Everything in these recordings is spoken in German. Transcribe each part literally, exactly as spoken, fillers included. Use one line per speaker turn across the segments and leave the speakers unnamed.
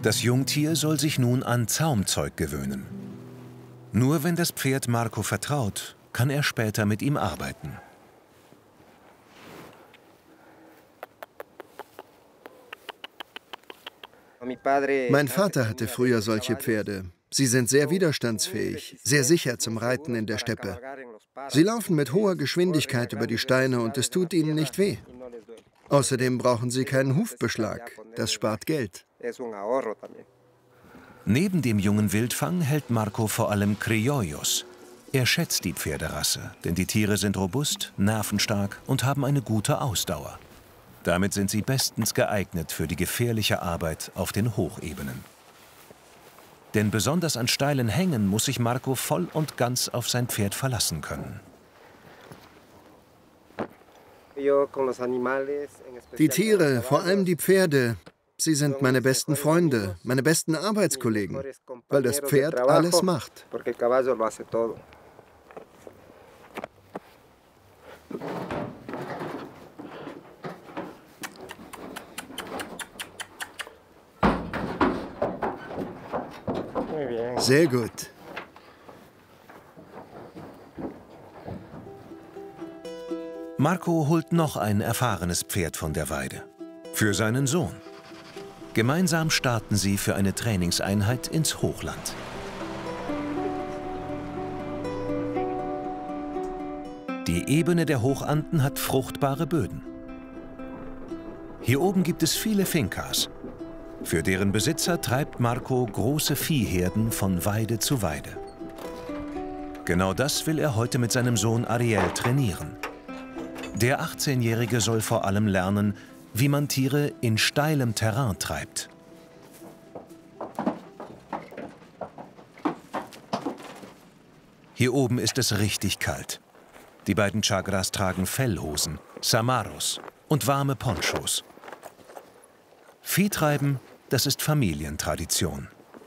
Das Jungtier soll sich nun an Zaumzeug gewöhnen. Nur wenn das Pferd Marco vertraut, kann er später mit ihm arbeiten.
Mein Vater hatte früher solche Pferde. Sie sind sehr widerstandsfähig, sehr sicher zum Reiten in der Steppe. Sie laufen mit hoher Geschwindigkeit über die Steine und es tut ihnen nicht weh. Außerdem brauchen sie keinen Hufbeschlag. Das spart Geld.
Neben dem jungen Wildfang hält Marco vor allem Criollos. Er schätzt die Pferderasse, denn die Tiere sind robust, nervenstark und haben eine gute Ausdauer. Damit sind sie bestens geeignet für die gefährliche Arbeit auf den Hochebenen. Denn besonders an steilen Hängen muss sich Marco voll und ganz auf sein Pferd verlassen können.
Die Tiere, vor allem die Pferde, sie sind meine besten Freunde, meine besten Arbeitskollegen, weil das Pferd alles macht. Sehr gut.
Marco holt noch ein erfahrenes Pferd von der Weide. Für seinen Sohn. Gemeinsam starten sie für eine Trainingseinheit ins Hochland. Die Ebene der Hochanden hat fruchtbare Böden. Hier oben gibt es viele Fincas. Für deren Besitzer treibt Marco große Viehherden von Weide zu Weide. Genau das will er heute mit seinem Sohn Ariel trainieren. Der achtzehnjährige soll vor allem lernen, wie man Tiere in steilem Terrain treibt. Hier oben ist es richtig kalt. Die beiden Chagras tragen Fellhosen, Samaros und warme Ponchos. Viehtreiben, das ist Familientradition.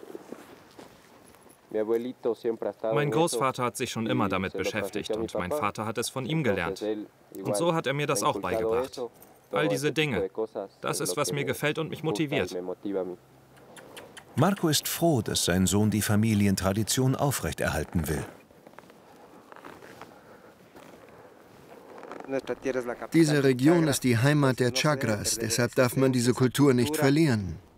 Mein Großvater hat sich schon immer damit beschäftigt und mein Vater hat es von ihm gelernt. Und so hat er mir das auch beigebracht. All diese Dinge, das ist, was mir gefällt und mich motiviert.
Marco ist froh, dass sein Sohn die Familientradition aufrechterhalten will.
Diese Region ist die Heimat der Chagras, deshalb darf man diese Kultur nicht verlieren.